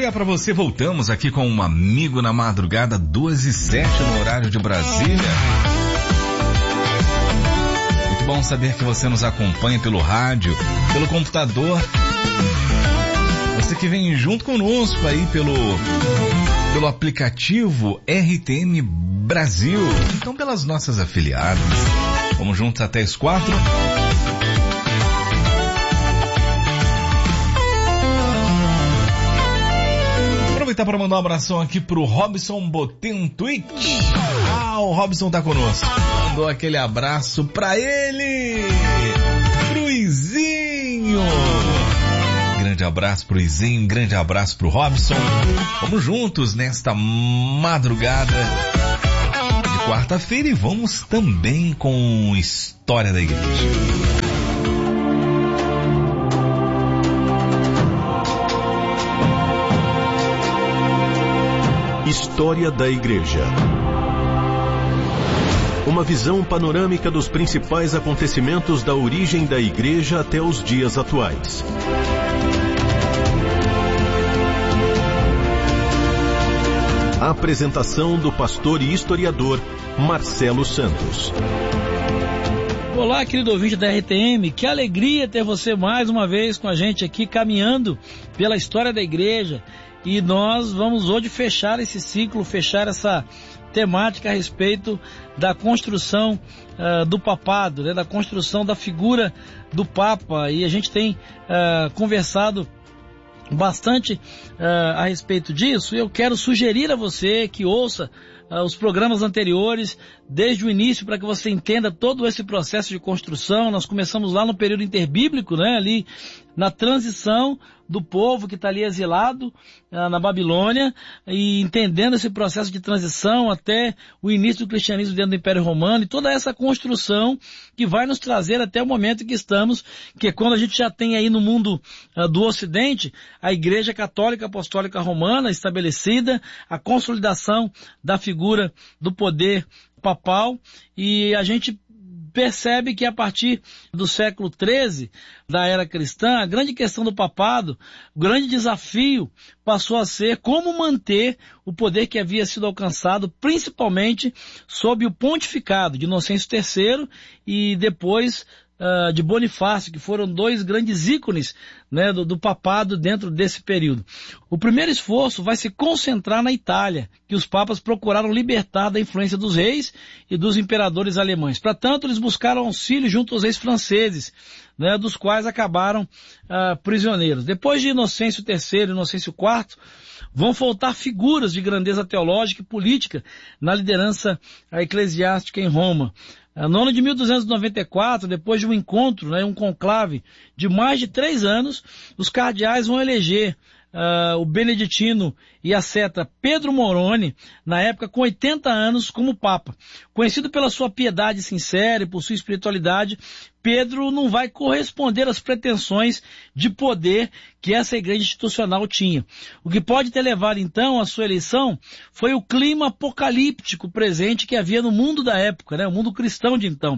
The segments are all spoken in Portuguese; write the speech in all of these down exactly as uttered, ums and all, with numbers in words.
dia para você. Voltamos aqui com um amigo na madrugada, duas e sete no horário de Brasília. Muito bom saber que você nos acompanha pelo rádio, pelo computador. Você que vem junto conosco aí pelo, pelo aplicativo R T M Brasil. Então pelas nossas afiliadas. Vamos juntos até as quatro. Aproveitar para mandar um abração aqui pro Robson Botentuit. Ah, o Robson tá conosco. Mandou aquele abraço pra ele, pro Izinho. Grande abraço pro Izinho, grande abraço pro Robson. Vamos juntos nesta madrugada de quarta-feira e vamos também com História da Igreja. História da Igreja. Uma visão panorâmica dos principais acontecimentos da origem da Igreja até os dias atuais. A apresentação do pastor e historiador Marcelo Santos. Olá, querido ouvinte da R T M, que alegria ter você mais uma vez com a gente aqui, caminhando pela história da igreja. E nós vamos hoje fechar esse ciclo, fechar essa temática a respeito da construção uh, do papado, né, da construção da figura do Papa. E a gente tem uh, conversado bastante uh, a respeito disso. Eu quero sugerir a você que ouça uh, os programas anteriores desde o início para que você entenda todo esse processo de construção. Nós começamos lá no período interbíblico, né, ali na transição do povo que está ali exilado uh, na Babilônia, e entendendo esse processo de transição até o início do cristianismo dentro do Império Romano, e toda essa construção que vai nos trazer até o momento em que estamos, que é quando a gente já tem aí no mundo uh, do Ocidente a Igreja Católica Apostólica Romana estabelecida, a consolidação da figura do poder papal, e a gente percebe que a partir do século treze, da era cristã, a grande questão do papado, o grande desafio passou a ser como manter o poder que havia sido alcançado, principalmente sob o pontificado de Inocêncio terceiro e depois uh, de Bonifácio, que foram dois grandes ícones, né, do, do papado dentro desse período. O primeiro esforço vai se concentrar na Itália, que os papas procuraram libertar da influência dos reis e dos imperadores alemães. Para tanto, eles buscaram auxílio junto aos reis franceses, né, dos quais acabaram uh, prisioneiros. Depois de Inocêncio terceiro e Inocêncio quarto, vão faltar figuras de grandeza teológica e política na liderança uh, eclesiástica em Roma. No ano de mil duzentos e noventa e quatro, depois de um encontro, né, um conclave de mais de três anos, os cardeais vão eleger uh, o beneditino e asceta Pedro Moroni, na época com oitenta anos, como Papa. Conhecido pela sua piedade sincera e por sua espiritualidade, Pedro não vai corresponder às pretensões de poder que essa igreja institucional tinha. O que pode ter levado então à sua eleição foi o clima apocalíptico presente que havia no mundo da época, né? O mundo cristão de então.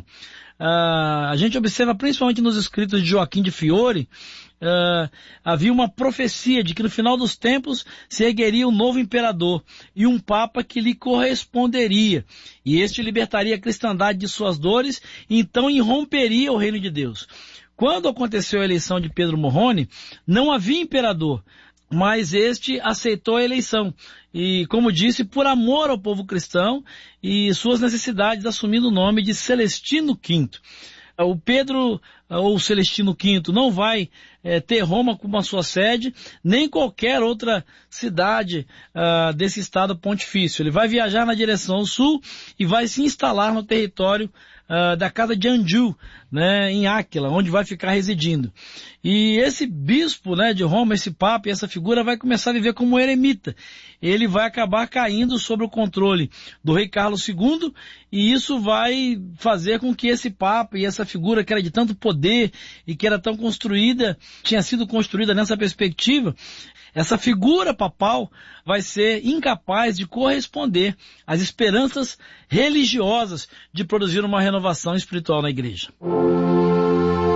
Uh, a gente observa principalmente nos escritos de Joaquim de Fiore, uh, havia uma profecia de que no final dos tempos se ergueria um novo imperador e um papa que lhe corresponderia. E este libertaria a cristandade de suas dores e então irromperia o reino de Deus. Quando aconteceu a eleição de Pedro Moroni, não havia imperador, mas este aceitou a eleição. E, como disse, por amor ao povo cristão e suas necessidades, assumindo o nome de Celestino quinto. O Pedro, ou Celestino quinto, não vai é, ter Roma como a sua sede, nem qualquer outra cidade uh, desse estado pontifício. Ele vai viajar na direção sul e vai se instalar no território Uh, da casa de Anjou, né, em Áquila, onde vai ficar residindo. E esse bispo, né, de Roma, esse papa e essa figura vai começar a viver como um eremita. Ele vai acabar caindo sob o controle do rei Carlos segundo, e isso vai fazer com que esse papa e essa figura que era de tanto poder e que era tão construída, tinha sido construída nessa perspectiva, essa figura papal vai ser incapaz de corresponder às esperanças religiosas de produzir uma renovação espiritual na igreja.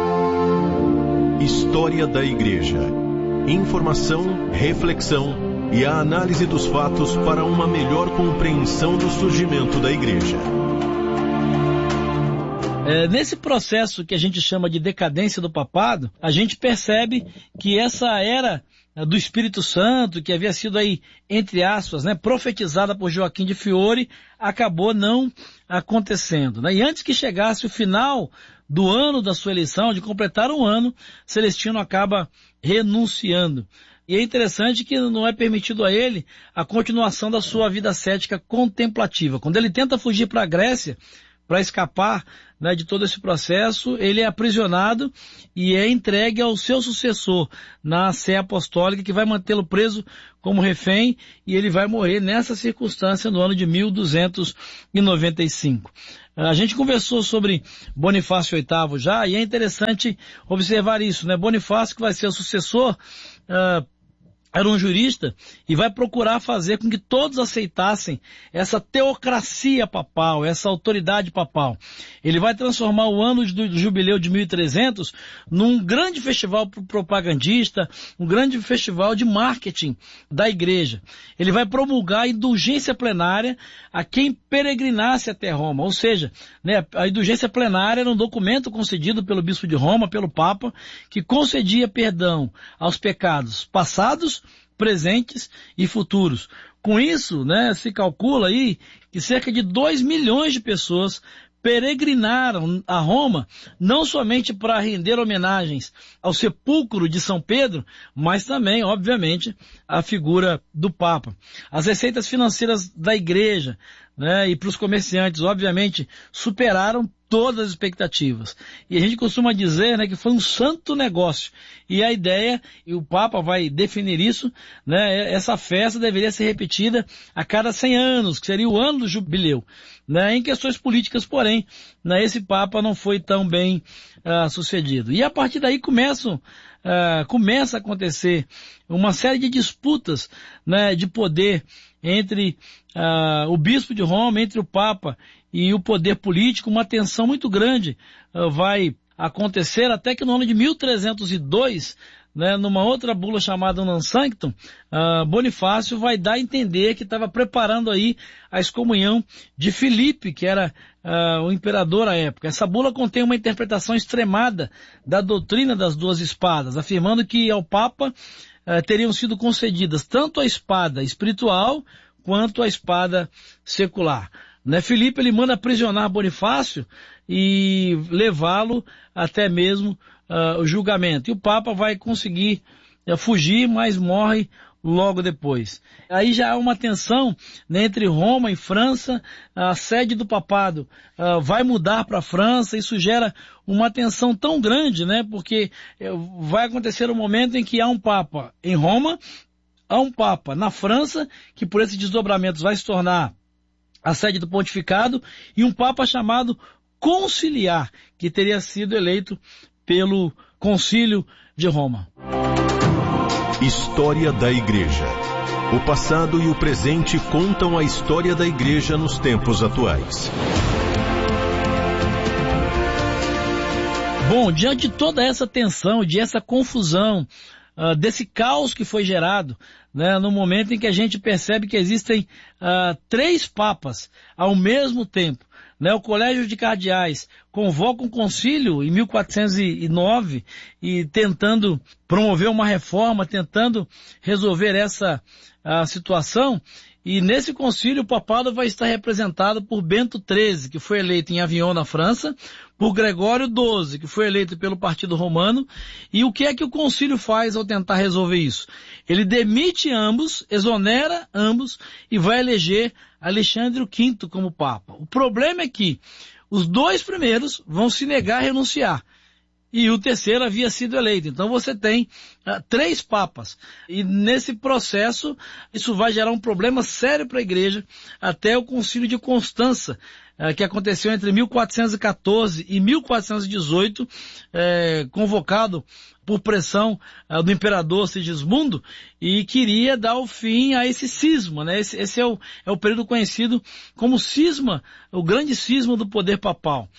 História da Igreja. Informação, reflexão, e a análise dos fatos para uma melhor compreensão do surgimento da Igreja. É, nesse processo que a gente chama de decadência do papado, a gente percebe que essa era do Espírito Santo, que havia sido aí, entre aspas, né, profetizada por Joaquim de Fiore, acabou não acontecendo, né? E antes que chegasse o final do ano da sua eleição, de completar um ano, Celestino acaba renunciando. E é interessante que não é permitido a ele a continuação da sua vida ascética contemplativa. Quando ele tenta fugir para a Grécia, para escapar, né, de todo esse processo, ele é aprisionado e é entregue ao seu sucessor na Sé Apostólica, que vai mantê-lo preso como refém, e ele vai morrer nessa circunstância no ano de mil duzentos e noventa e cinco. A gente conversou sobre Bonifácio oitavo já, e é interessante observar isso, né? Bonifácio, que vai ser o sucessor, uh, era um jurista e vai procurar fazer com que todos aceitassem essa teocracia papal, essa autoridade papal. Ele vai transformar o ano do jubileu de mil e trezentos num grande festival propagandista, um grande festival de marketing da igreja. Ele vai promulgar a indulgência plenária a quem peregrinasse até Roma, ou seja, né, a indulgência plenária era um documento concedido pelo bispo de Roma, pelo Papa, que concedia perdão aos pecados passados, presentes e futuros. Com isso, né, se calcula aí que cerca de dois milhões de pessoas peregrinaram a Roma, não somente para render homenagens ao sepulcro de São Pedro, mas também, obviamente, à figura do Papa. As receitas financeiras da igreja, né, e para os comerciantes, obviamente, superaram todas as expectativas. E a gente costuma dizer, né, que foi um santo negócio. E a ideia, e o Papa vai definir isso, né, essa festa deveria ser repetida a cada cem anos, que seria o ano do jubileu. Né, em questões políticas, porém, né, esse Papa não foi tão bem uh, sucedido. E a partir daí começam, uh, começa a acontecer uma série de disputas, né, de poder entre uh, o bispo de Roma, entre o Papa e o poder político. Uma tensão muito grande uh, vai acontecer até que no ano de mil trezentos e dois, né, numa outra bula chamada Unam Sanctum, uh, Bonifácio vai dar a entender que estava preparando aí a excomunhão de Filipe, que era uh, o imperador à época. Essa bula contém uma interpretação extremada da doutrina das duas espadas, afirmando que ao Papa uh, teriam sido concedidas tanto a espada espiritual quanto a espada secular. Né, Filipe, ele manda aprisionar Bonifácio e levá-lo até mesmo uh, o julgamento. E o Papa vai conseguir uh, fugir, mas morre logo depois. Aí já há uma tensão, né, entre Roma e França. A sede do papado uh, vai mudar para a França. Isso gera uma tensão tão grande, né, porque uh, vai acontecer um momento em que há um Papa em Roma, há um Papa na França, que por esses desdobramentos vai se tornar a sede do pontificado, e um Papa chamado Conciliar, que teria sido eleito pelo Concílio de Roma. História da Igreja. O passado e o presente contam a história da Igreja nos tempos atuais. Bom, diante de toda essa tensão, de essa confusão, Uh, desse caos que foi gerado, né, no momento em que a gente percebe que existem uh, três papas ao mesmo tempo, né, o Colégio de Cardeais convoca um concílio em mil quatrocentos e nove e tentando promover uma reforma, tentando resolver essa uh, situação. E nesse concílio o papado vai estar representado por Bento treze, que foi eleito em Avignon, na França, por Gregório doze, que foi eleito pelo Partido Romano. E o que é que o concílio faz ao tentar resolver isso? Ele demite ambos, exonera ambos e vai eleger Alexandre o quinto como Papa. O problema é que os dois primeiros vão se negar a renunciar. E o terceiro havia sido eleito. Então você tem uh, três papas. E nesse processo, isso vai gerar um problema sério para a igreja, até o concílio de Constança, uh, que aconteceu entre mil quatrocentos e quatorze e mil quatrocentos e dezoito, uh, convocado por pressão uh, do imperador Sigismundo, e queria dar o fim a esse cisma, né? Esse, esse é, o, é o período conhecido como cisma, o grande cisma do poder papal.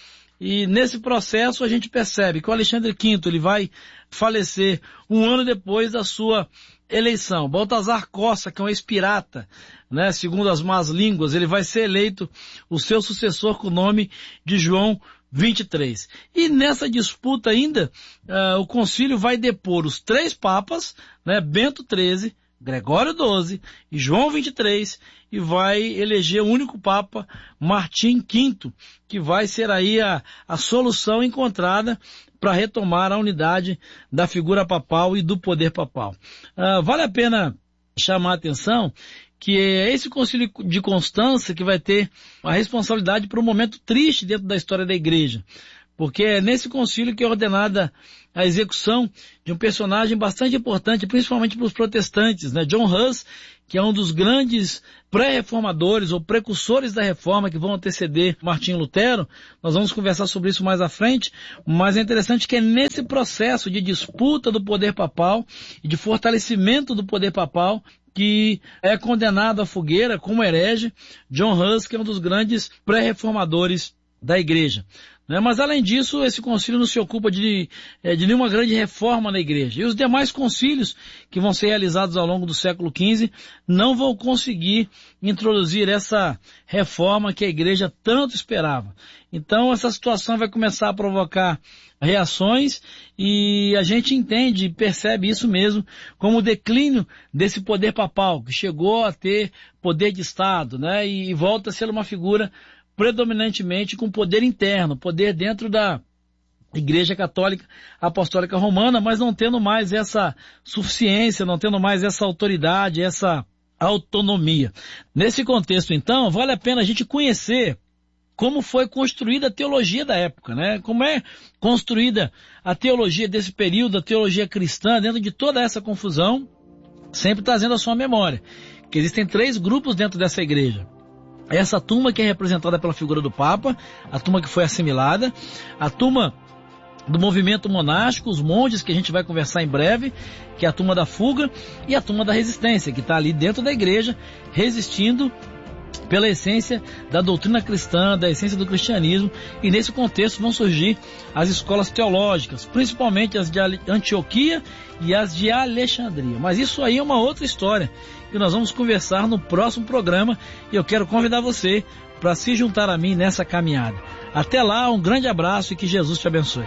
E nesse processo a gente percebe que o Alexandre quinto ele vai falecer um ano depois da sua eleição. Baltazar Cossa, que é um ex-pirata, né, segundo as más línguas, ele vai ser eleito o seu sucessor com o nome de João vinte e três. E nessa disputa ainda, uh, o concílio vai depor os três papas, né, Bento treze, Gregório doze e João vinte e três, e vai eleger o único papa, Martim quinto, que vai ser aí a, a solução encontrada para retomar a unidade da figura papal e do poder papal. Uh, vale a pena chamar a atenção que é esse concílio de Constança que vai ter a responsabilidade por um momento triste dentro da história da igreja, porque é nesse concílio que é ordenada a execução de um personagem bastante importante, principalmente para os protestantes, né? John Huss, que é um dos grandes pré-reformadores ou precursores da reforma que vão anteceder Martinho Lutero. Nós vamos conversar sobre isso mais à frente, mas é interessante que é nesse processo de disputa do poder papal e de fortalecimento do poder papal que é condenado à fogueira como herege John Huss, que é um dos grandes pré-reformadores da igreja. Mas além disso, esse concílio não se ocupa de, de nenhuma grande reforma na igreja. E os demais concílios que vão ser realizados ao longo do século quinze não vão conseguir introduzir essa reforma que a igreja tanto esperava. Então essa situação vai começar a provocar reações e a gente entende e percebe isso mesmo como o declínio desse poder papal, que chegou a ter poder de Estado, né, e volta a ser uma figura predominantemente com poder interno, poder dentro da Igreja Católica Apostólica Romana, mas não tendo mais essa suficiência, não tendo mais essa autoridade, essa autonomia. Nesse contexto, então, vale a pena a gente conhecer como foi construída a teologia da época, né? Como é construída a teologia desse período, a teologia cristã, dentro de toda essa confusão, sempre trazendo a sua memória, que existem três grupos dentro dessa igreja. Essa turma que é representada pela figura do Papa, a turma que foi assimilada, a turma do movimento monástico, os monges, que a gente vai conversar em breve, que é a turma da fuga, e a turma da resistência, que está ali dentro da igreja, resistindo pela essência da doutrina cristã, da essência do cristianismo, e nesse contexto vão surgir as escolas teológicas, principalmente as de Antioquia e as de Alexandria. Mas isso aí é uma outra história, que nós vamos conversar no próximo programa, e eu quero convidar você para se juntar a mim nessa caminhada. Até lá, um grande abraço e que Jesus te abençoe.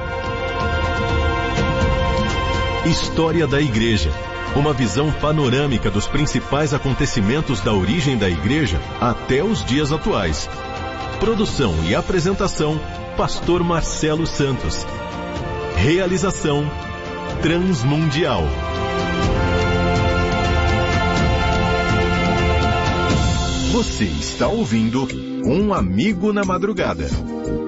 História da Igreja. Uma visão panorâmica dos principais acontecimentos da origem da Igreja até os dias atuais. Produção e apresentação, Pastor Marcelo Santos. Realização, Transmundial. Você está ouvindo Um Amigo na Madrugada.